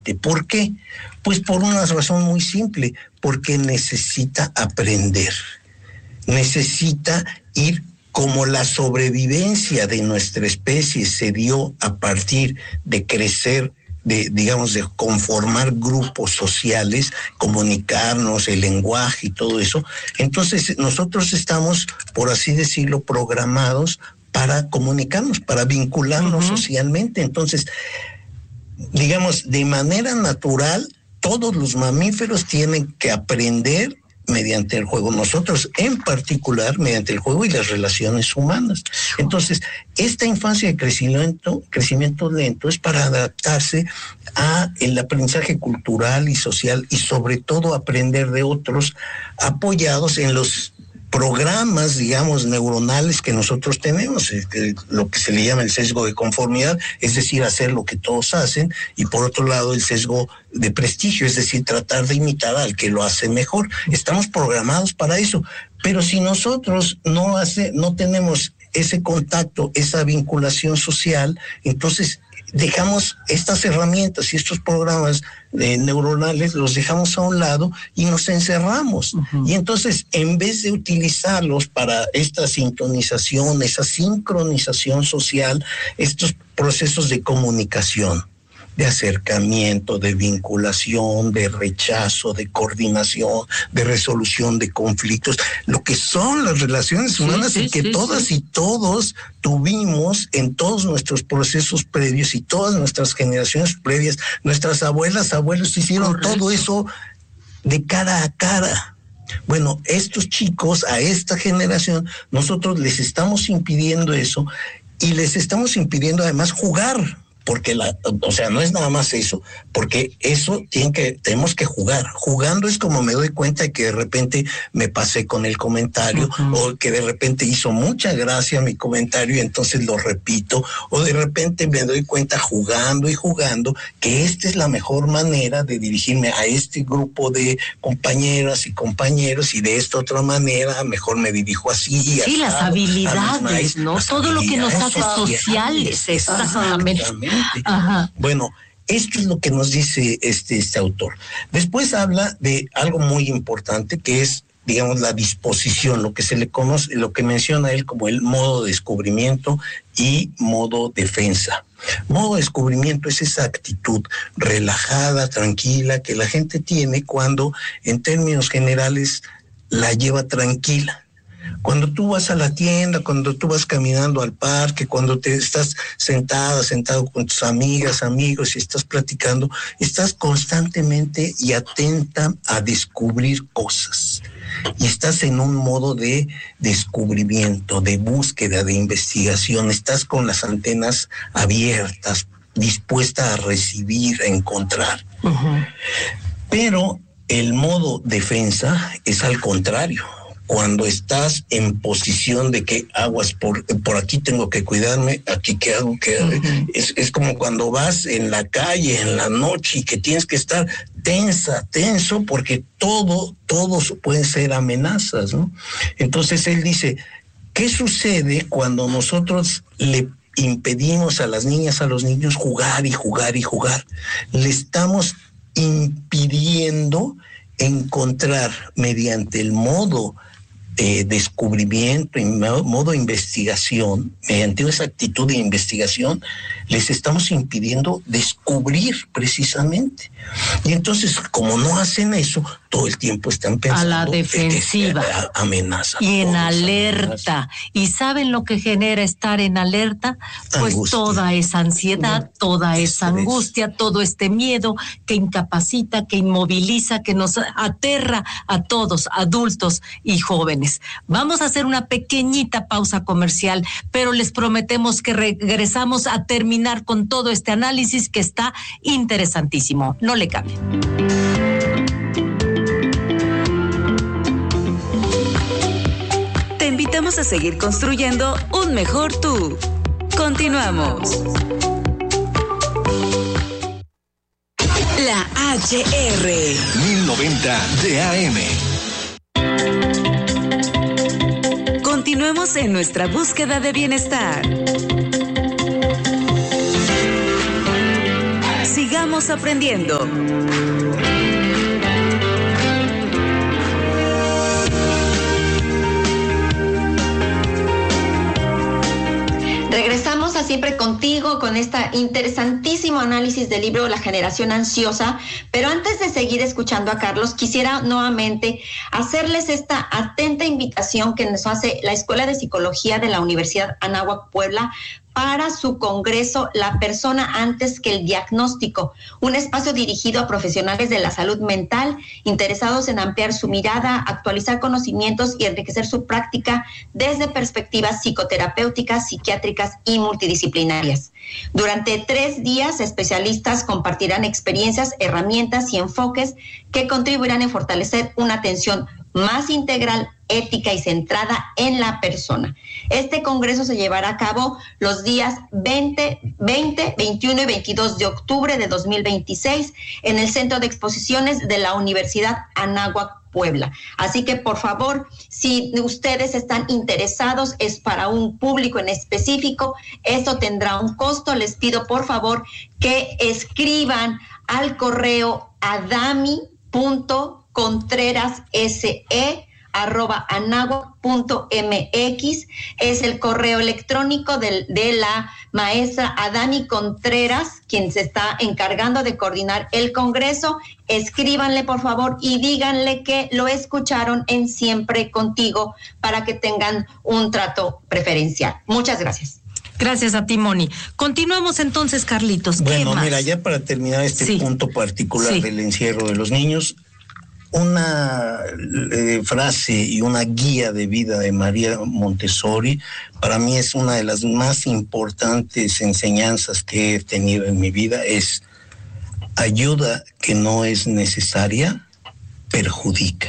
¿Por qué? Pues por una razón muy simple, porque necesita aprender, necesita ir como la sobrevivencia de nuestra especie se dio a partir de crecer, de conformar grupos sociales, comunicarnos, el lenguaje y todo eso. Entonces nosotros estamos, por así decirlo, programados para comunicarnos, para vincularnos socialmente. Entonces, de manera natural, todos los mamíferos tienen que aprender mediante el juego. Nosotros, en particular, mediante el juego y las relaciones humanas. Entonces, esta infancia de crecimiento lento es para adaptarse a el aprendizaje cultural y social y sobre todo aprender de otros apoyados en los programas, neuronales que nosotros tenemos, lo que se le llama el sesgo de conformidad, es decir, hacer lo que todos hacen, y por otro lado el sesgo de prestigio, es decir, tratar de imitar al que lo hace mejor. Estamos programados para eso, pero si nosotros no tenemos ese contacto, esa vinculación social, entonces dejamos estas herramientas y estos programas neuronales, los dejamos a un lado y nos encerramos. Y entonces, en vez de utilizarlos para esta sintonización, esa sincronización social, estos procesos de comunicación, de acercamiento, de vinculación, de rechazo, de coordinación, de resolución de conflictos, lo que son las relaciones humanas todas y todos tuvimos en todos nuestros procesos previos y todas nuestras generaciones previas. Nuestras abuelos hicieron todo eso de cara a cara. Bueno, estos chicos, a esta generación, nosotros les estamos impidiendo eso y les estamos impidiendo además jugar. Porque no es nada más eso, porque eso tenemos que jugar. Jugando es como me doy cuenta de que de repente me pasé con el comentario, o que de repente hizo mucha gracia mi comentario y entonces lo repito, o de repente me doy cuenta jugando que esta es la mejor manera de dirigirme a este grupo de compañeras y compañeros, y de esta otra manera mejor me dirijo así. Sí, las habilidades, ¿no? Todo lo que nos hace sociales, exactamente. Ajá. Bueno, esto es lo que nos dice este autor. Después habla de algo muy importante que es, la disposición, lo que se le conoce, lo que menciona él como el modo descubrimiento y modo defensa. Modo descubrimiento es esa actitud relajada, tranquila, que la gente tiene cuando, en términos generales, la lleva tranquila. Cuando tú vas a la tienda, cuando tú vas caminando al parque, cuando te estás sentado con tus amigas, amigos y estás platicando, estás constantemente y atenta a descubrir cosas. Y estás en un modo de descubrimiento, de búsqueda, de investigación. Estás con las antenas abiertas, dispuesta a recibir, a encontrar. Pero el modo defensa es al contrario. Cuando estás en posición de que aguas, por aquí tengo que cuidarme, aquí qué hago, es como cuando vas en la calle en la noche y que tienes que estar tenso, porque todos pueden ser amenazas, ¿no? Entonces él dice, ¿qué sucede cuando nosotros le impedimos a las niñas, a los niños jugar y jugar y jugar? Le estamos impidiendo encontrar mediante el modo descubrimiento y modo investigación, mediante esa actitud de investigación, les estamos impidiendo descubrir precisamente. Y entonces, como no hacen eso, todo el tiempo están pensando a la defensiva, amenaza y en alerta. ¿Y saben lo que genera estar en alerta? Pues angustia. Toda esa ansiedad, toda esa angustia, todo este miedo que incapacita, que inmoviliza, que nos aterra a todos, adultos y jóvenes. Vamos a hacer una pequeñita pausa comercial, pero les prometemos que regresamos a terminar con todo este análisis que está interesantísimo. No le cambien. Te invitamos a seguir construyendo un mejor tú. Continuamos. La HR 1090 de AM. Continuemos en nuestra búsqueda de bienestar. Sigamos aprendiendo. Regresamos a Siempre Contigo con este interesantísimo análisis del libro La Generación Ansiosa, pero antes de seguir escuchando a Carlos, quisiera nuevamente hacerles esta atenta invitación que nos hace la Escuela de Psicología de la Universidad Anáhuac Puebla para su congreso La Persona Antes que el Diagnóstico, un espacio dirigido a profesionales de la salud mental interesados en ampliar su mirada, actualizar conocimientos y enriquecer su práctica desde perspectivas psicoterapéuticas, psiquiátricas y multidisciplinarias. Durante 3 días, especialistas compartirán experiencias, herramientas y enfoques que contribuirán en fortalecer una atención más integral, ética y centrada en la persona. Este congreso se llevará a cabo los días 20, 21 y 22 de octubre de 2026 en el Centro de Exposiciones de la Universidad Anáhuac Puebla. Así que, por favor, si ustedes están interesados, es para un público en específico, esto tendrá un costo. Les pido, por favor, que escriban al correo adami.contrerase@anahuac.mx. Es el correo electrónico de la maestra Adami Contreras, quien se está encargando de coordinar el congreso. Escríbanle, por favor, y díganle que lo escucharon en Siempre Contigo para que tengan un trato preferencial. Muchas gracias. Gracias a ti, Moni. Continuamos entonces, Carlitos. Bueno, ¿qué mira, más? ya para terminar este punto particular del encierro de los niños, una frase y una guía de vida de María Montessori, para mí es una de las más importantes enseñanzas que he tenido en mi vida, es: ayuda que no es necesaria, perjudica.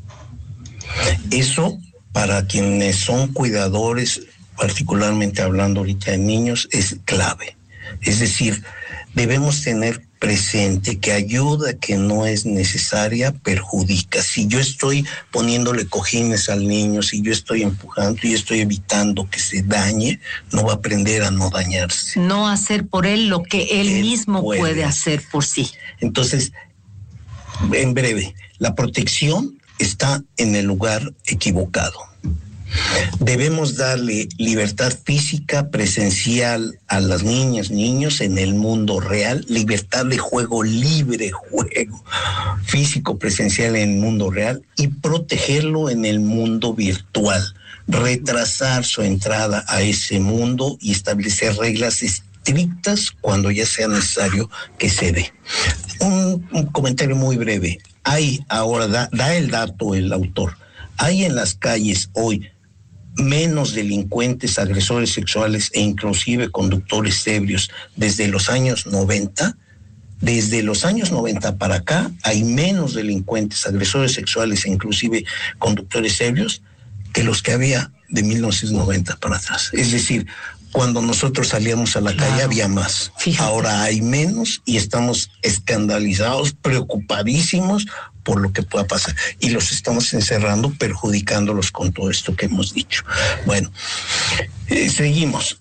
Eso, para quienes son cuidadores, particularmente hablando ahorita de niños, es clave. Es decir, debemos tener presente que ayuda que no es necesaria perjudica. Si yo estoy poniéndole cojines al niño, si yo estoy empujando y estoy evitando que se dañe, no va a aprender a no dañarse. No hacer por él lo que él mismo puede hacer por sí. Entonces, en breve, la protección está en el lugar equivocado. Debemos darle libertad física presencial a las niñas, niños en el mundo real, libertad de juego, libre juego físico presencial en el mundo real, y protegerlo en el mundo virtual, retrasar su entrada a ese mundo y establecer reglas estrictas cuando ya sea necesario que se dé. Un comentario muy breve. Hay ahora, da el dato el autor, hay en las calles hoy menos delincuentes, agresores sexuales e inclusive conductores ebrios desde los años 90. Desde los años 90 para acá hay menos delincuentes, agresores sexuales e inclusive conductores ebrios que los que había de 1990 para atrás. Es decir, cuando nosotros salíamos a la calle había más. Fíjate. Ahora hay menos y estamos escandalizados, preocupadísimos por lo que pueda pasar. Y los estamos encerrando, perjudicándolos con todo esto que hemos dicho. Bueno, seguimos.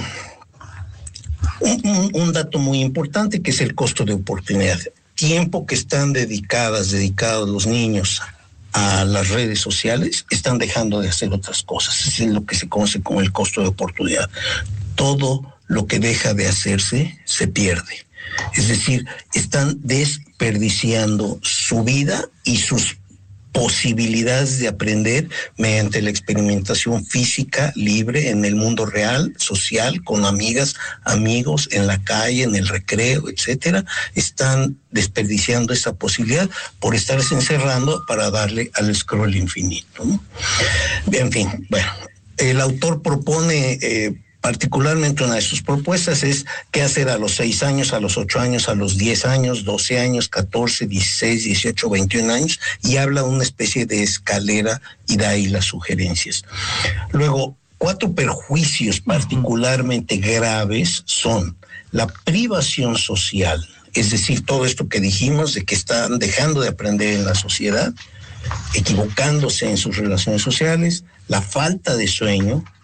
Un dato muy importante que es el costo de oportunidad. Tiempo que están dedicados los niños a las redes sociales, están dejando de hacer otras cosas. Es lo que se conoce como el costo de oportunidad. Todo lo que deja de hacerse se pierde. Es decir, están desperdiciando su vida y sus posibilidades de aprender mediante la experimentación física libre en el mundo real, social, con amigas, amigos, en la calle, en el recreo, etcétera. Están desperdiciando esa posibilidad por estarse encerrando para darle al scroll infinito, ¿no? En fin, bueno, el autor propone particularmente una de sus propuestas es qué hacer a los 6 años, a los 8 años, a los 10 años, 12 años, 14, 16, 18, 21 años, y habla de una especie de escalera y da ahí las sugerencias. Luego, 4 perjuicios particularmente graves son la privación social, es decir, todo esto que dijimos de que están dejando de aprender en la sociedad, equivocándose en sus relaciones sociales, la falta de sueño,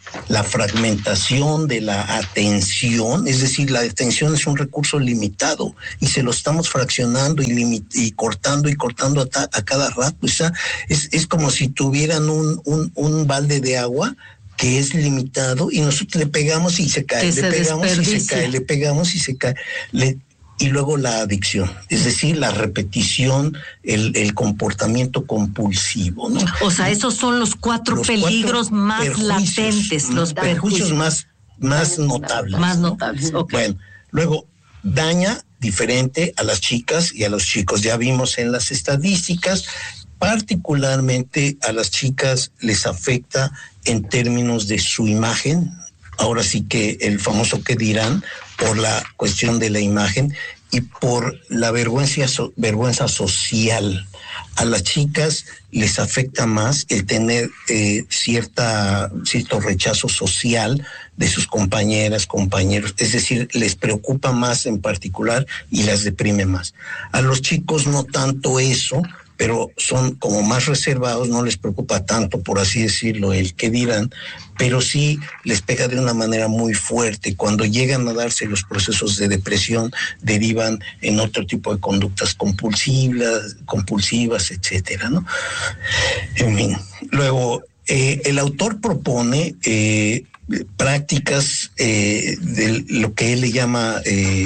la fragmentación de la atención, es decir, la atención es un recurso limitado y se lo estamos fraccionando y cortando a cada rato. O sea, es como si tuvieran un balde de agua que es limitado y nosotros le pegamos y se cae, le pegamos y se cae, le pegamos y se cae. Y luego la adicción, es decir, la repetición, el comportamiento compulsivo, ¿no? O sea, esos son los cuatro peligros más latentes, los perjuicios más notables. Más notables, ok. Bueno, luego daña diferente a las chicas y a los chicos. Ya vimos en las estadísticas, particularmente a las chicas les afecta en términos de su imagen. Ahora sí que el famoso qué dirán, por la cuestión de la imagen y por la vergüenza social. A las chicas les afecta más el tener cierto rechazo social de sus compañeras, compañeros, es decir, les preocupa más en particular y las deprime más. A los chicos no tanto eso, pero son como más reservados, no les preocupa tanto, por así decirlo, el qué dirán, pero sí les pega de una manera muy fuerte. Cuando llegan a darse los procesos de depresión, derivan en otro tipo de conductas compulsivas, etcétera, ¿no? En fin. Luego, el autor propone prácticas de lo que él le llama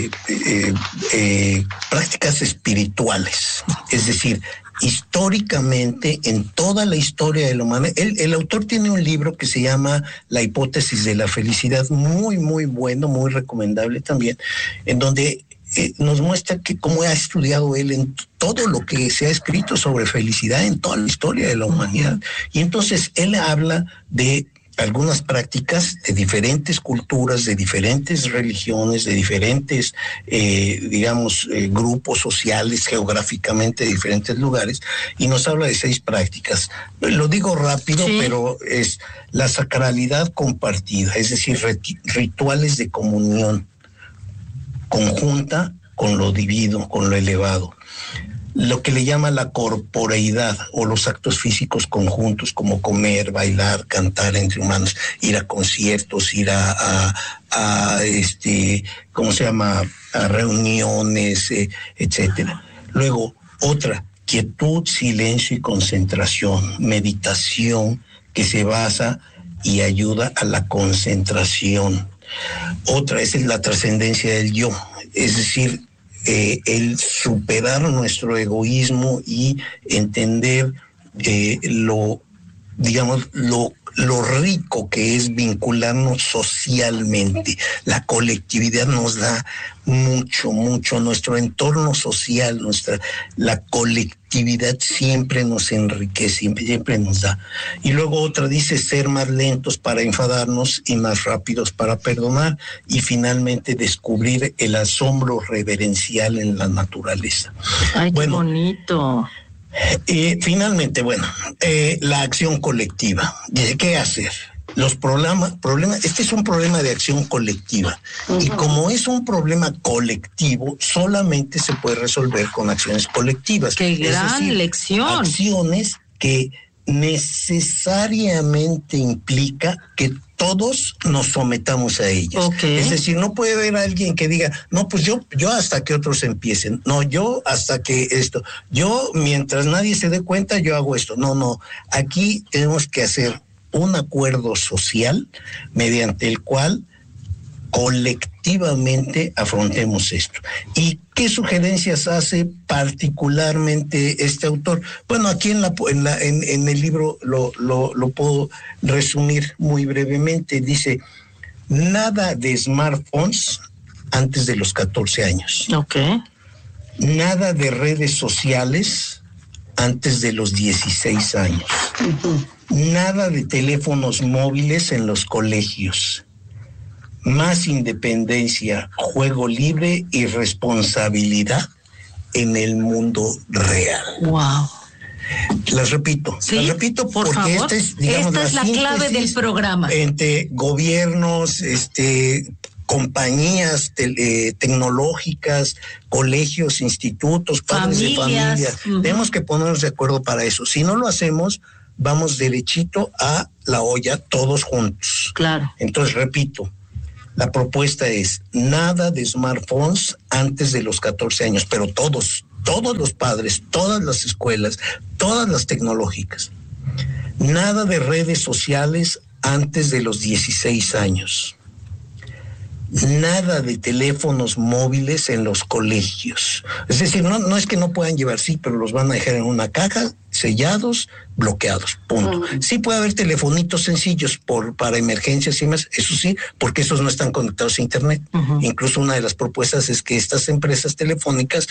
prácticas espirituales, es decir, históricamente, en toda la historia de la humanidad. El autor tiene un libro que se llama La hipótesis de la felicidad, muy, muy bueno, muy recomendable también, en donde nos muestra que cómo ha estudiado él en todo lo que se ha escrito sobre felicidad en toda la historia de la humanidad. Y entonces él habla de algunas prácticas de diferentes culturas, de diferentes religiones, de diferentes, grupos sociales, geográficamente de diferentes lugares, y nos habla de 6 prácticas. Lo digo rápido, sí, pero es la sacralidad compartida, es decir, rituales de comunión conjunta con lo divino, con lo elevado. Lo que le llama la corporeidad o los actos físicos conjuntos, como comer, bailar, cantar entre humanos, ir a conciertos, ir a reuniones, etcétera. Luego, otra, quietud, silencio y concentración, meditación que se basa y ayuda a la concentración. Otra, esa es la trascendencia del yo, es decir, el superar nuestro egoísmo y entender lo rico que es vincularnos socialmente. La colectividad nos da mucho, nuestro entorno social, la colectividad siempre nos enriquece, siempre nos da. Y luego otra dice ser más lentos para enfadarnos y más rápidos para perdonar, y finalmente descubrir el asombro reverencial en la naturaleza. Ay, qué bonito. Finalmente, la acción colectiva. ¿Qué hacer? Los problemas, este es un problema de acción colectiva. Uh-huh. Y como es un problema colectivo, solamente se puede resolver con acciones colectivas. ¡Qué gran lección! Acciones que necesariamente implica que todos nos sometamos a ellas. Okay. Es decir, no puede haber alguien que diga, no, pues yo hasta que otros empiecen, no, yo hasta que esto, yo mientras nadie se dé cuenta, yo hago esto. No, aquí tenemos que hacer un acuerdo social mediante el cual colectivamente afrontemos esto. ¿Y qué sugerencias hace particularmente este autor? Bueno, aquí en el libro lo puedo resumir muy brevemente. Dice, nada de smartphones antes de los 14 años. Okay. Nada de redes sociales antes de los 16 años. Uh-huh. Nada de teléfonos móviles en los colegios. Más independencia, juego libre y responsabilidad en el mundo real. Wow. Las repito por porque favor. Esta es la clave del programa. Entre gobiernos, compañías tecnológicas, colegios, institutos, padres de familia. Uh-huh. Tenemos que ponernos de acuerdo para eso. Si no lo hacemos, vamos derechito a la olla todos juntos. Claro. Entonces, repito, la propuesta es nada de smartphones antes de los 14 años, pero todos los padres, todas las escuelas, todas las tecnológicas. Nada de redes sociales antes de los 16 años. Nada de teléfonos móviles en los colegios. Es decir, no es que no puedan llevar, sí, pero los van a dejar en una caja, sellados, bloqueados, punto. Sí puede haber telefonitos sencillos para emergencias y más, eso sí, porque esos no están conectados a internet. Incluso una de las propuestas es que estas empresas telefónicas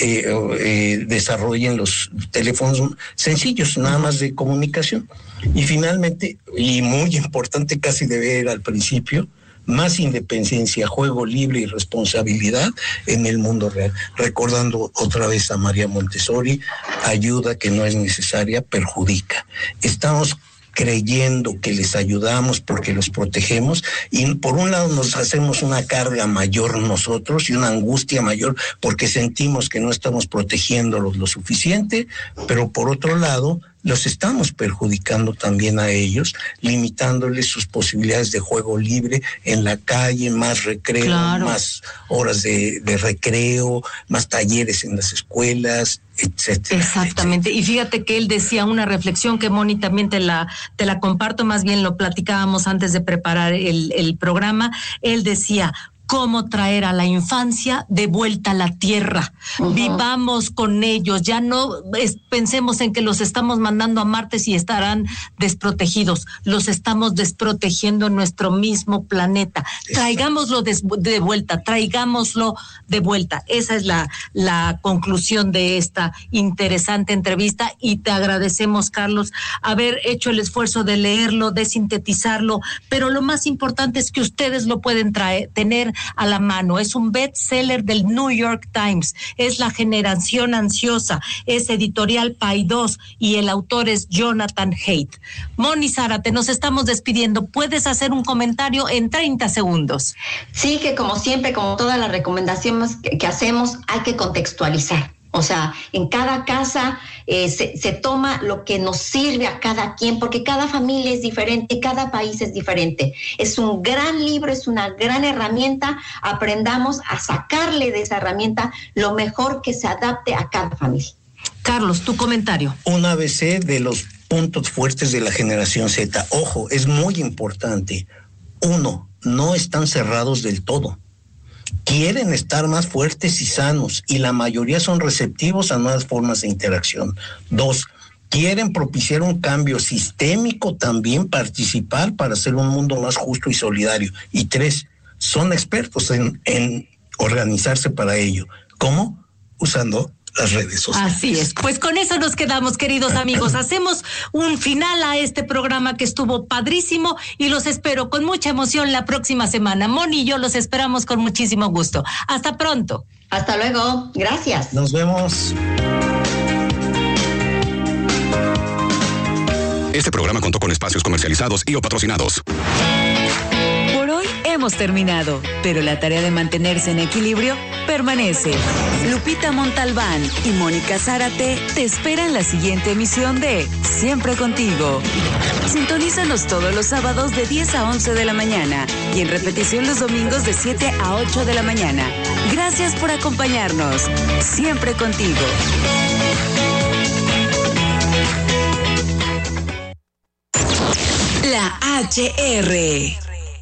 desarrollen los teléfonos sencillos, nada más de comunicación. Y finalmente, y muy importante, casi debe ir al principio, más independencia, juego libre y responsabilidad en el mundo real. Recordando otra vez a María Montessori, ayuda que no es necesaria, perjudica. Estamos creyendo que les ayudamos porque los protegemos y por un lado nos hacemos una carga mayor nosotros y una angustia mayor porque sentimos que no estamos protegiéndolos lo suficiente, pero por otro lado los estamos perjudicando también a ellos, limitándoles sus posibilidades de juego libre en la calle, más recreo, claro, más horas de recreo, más talleres en las escuelas, etcétera. Exactamente. Etcétera. Y fíjate que él decía una reflexión que, Moni, también te la comparto, más bien lo platicábamos antes de preparar el programa. Él decía: cómo traer a la infancia de vuelta a la tierra. Vivamos con ellos, ya no pensemos en que los estamos mandando a Marte y estarán desprotegidos, los estamos desprotegiendo en nuestro mismo planeta. Traigámoslo de vuelta, traigámoslo de vuelta. Esa es la conclusión de esta interesante entrevista y te agradecemos, Carlos, haber hecho el esfuerzo de leerlo, de sintetizarlo, pero lo más importante es que ustedes lo pueden tener a la mano. Es un bestseller del New York Times, es La generación ansiosa, es editorial Paidós y el autor es Jonathan Haidt. Moni Zárate, nos estamos despidiendo. ¿Puedes hacer un comentario en 30 segundos? Sí, que como siempre, como todas las recomendaciones que hacemos, hay que contextualizar. O sea, en cada casa se toma lo que nos sirve a cada quien, porque cada familia es diferente, cada país es diferente. Es un gran libro, es una gran herramienta. Aprendamos a sacarle de esa herramienta lo mejor que se adapte a cada familia. Carlos, tu comentario. Un ABC de los puntos fuertes de la generación Z. Ojo, es muy importante. 1, no están cerrados del todo. Quieren estar más fuertes y sanos y la mayoría son receptivos a nuevas formas de interacción. 2, quieren propiciar un cambio sistémico, también participar para hacer un mundo más justo y solidario. Y 3, son expertos en organizarse para ello. ¿Cómo? Usando las redes sociales. Así es. Pues con eso nos quedamos, queridos amigos. Hacemos un final a este programa que estuvo padrísimo y los espero con mucha emoción la próxima semana. Moni y yo los esperamos con muchísimo gusto. Hasta pronto. Hasta luego. Gracias. Nos vemos. Este programa contó con espacios comercializados y o patrocinados. Por hoy hemos terminado, pero la tarea de mantenerse en equilibrio permanece. Lupita Montalbán y Mónica Zárate te esperan en la siguiente emisión de Siempre Contigo. Sintonízanos todos los sábados de 10 a 11 de la mañana y en repetición los domingos de 7 a 8 de la mañana. Gracias por acompañarnos. Siempre Contigo. La HR.